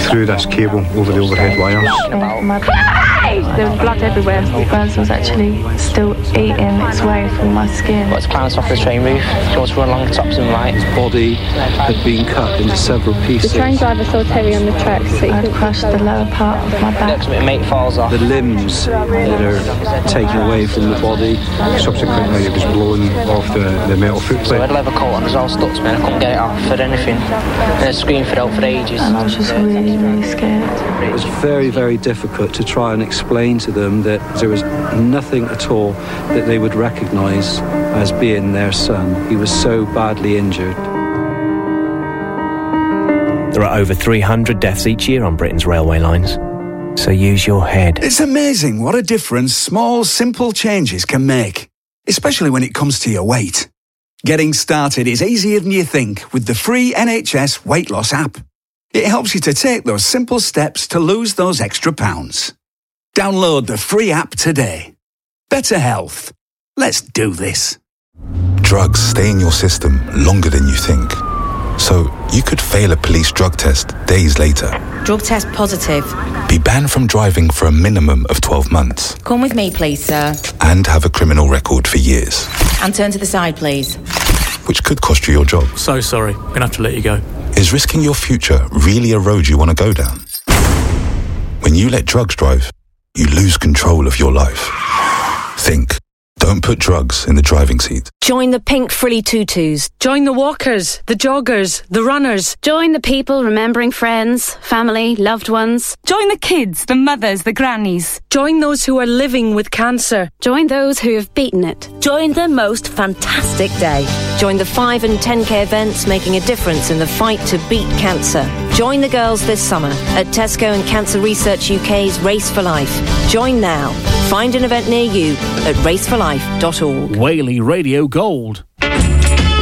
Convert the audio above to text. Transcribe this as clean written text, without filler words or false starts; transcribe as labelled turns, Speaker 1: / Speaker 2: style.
Speaker 1: through this cable over the overhead wires.
Speaker 2: There was blood everywhere. The burns was actually still eating its way through my skin.
Speaker 3: Got to climb off the train roof. He wants to run along the tops and right.
Speaker 1: His body had been cut into several pieces.
Speaker 2: The train driver saw Terry on the tracks, so I'd crushed the lower part of my back.
Speaker 3: My mate falls off.
Speaker 1: The limbs that are taken away from the body. Subsequently, it was blown off the metal footplate.
Speaker 3: So I had a leather coat on, it was all stuck to me, and I couldn't get it off for anything. And I screamed for help for ages.
Speaker 2: And I was just really, really scared.
Speaker 1: It was very, very difficult to try and explain to them that there was nothing at all that they would recognise as being their son. He was so badly injured.
Speaker 4: There are over 300 deaths each year on Britain's railway lines. So use your head.
Speaker 5: It's amazing what a difference small, simple changes can make, especially when it comes to your weight. Getting started is easier than you think with the free NHS Weight Loss app. It helps you to take those simple steps to lose those extra pounds. Download the free app today. Better health. Let's do this.
Speaker 6: Drugs stay in your system longer than you think. So you could fail a police drug test days later.
Speaker 7: Drug test positive.
Speaker 6: Be banned from driving for a minimum of 12 months.
Speaker 7: Come with me, please, sir.
Speaker 6: And have a criminal record for years.
Speaker 7: And turn to the side, please.
Speaker 6: Which could cost you your job.
Speaker 8: So sorry, I'm going to have to let you go.
Speaker 6: Is risking your future really a road you want to go down? When you let drugs drive, you lose control of your life. Think. Don't put drugs in the driving seat.
Speaker 9: Join the pink frilly tutus.
Speaker 10: Join the walkers, the joggers, the runners.
Speaker 11: Join the people remembering friends, family, loved ones.
Speaker 12: Join the kids, the mothers, the grannies.
Speaker 10: Join those who are living with cancer.
Speaker 11: Join those who have beaten it.
Speaker 9: Join the most fantastic day. Join the 5 and 10k events making a difference in the fight to beat cancer. Join the girls this summer at Tesco and Cancer Research UK's Race for Life. Join now. Find an event near you at raceforlife.org.
Speaker 13: Whaley Radio Gold.